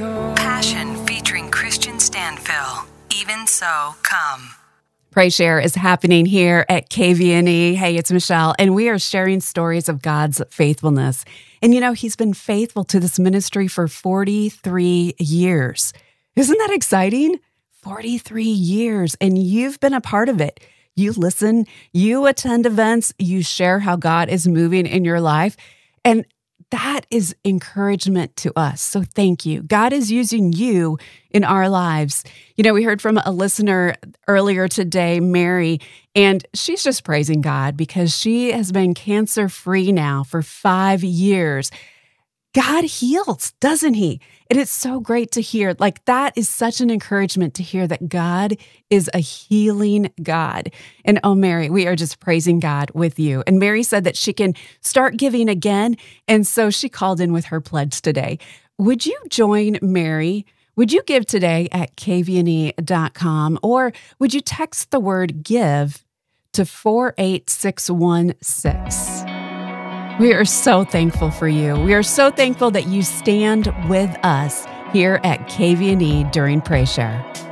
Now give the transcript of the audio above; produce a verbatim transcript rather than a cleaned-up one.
Passion featuring Christian Stanfill. Even So, Come. Pray Share is happening here at K V N E. Hey, it's Michelle, and we are sharing stories of God's faithfulness. And you know, He's been faithful to this ministry for forty-three years. Isn't that exciting? forty-three years, and you've been a part of it. You listen, you attend events, you share how God is moving in your life, and that is encouragement to us. So thank you. God is using you in our lives. You know, we heard from a listener earlier today, Mary, and she's just praising God because she has been cancer-free now for five years. God heals, doesn't He? And it's so great to hear. Like, that is such an encouragement to hear that God is a healing God. And oh, Mary, we are just praising God with you. And Mary said that she can start giving again. And so she called in with her pledge today. Would you join Mary? Would you give today at k v n e dot com, or would you text the word give to four eight six one six? We are so thankful for you. We are so thankful that you stand with us here at K V N E during Pray Share.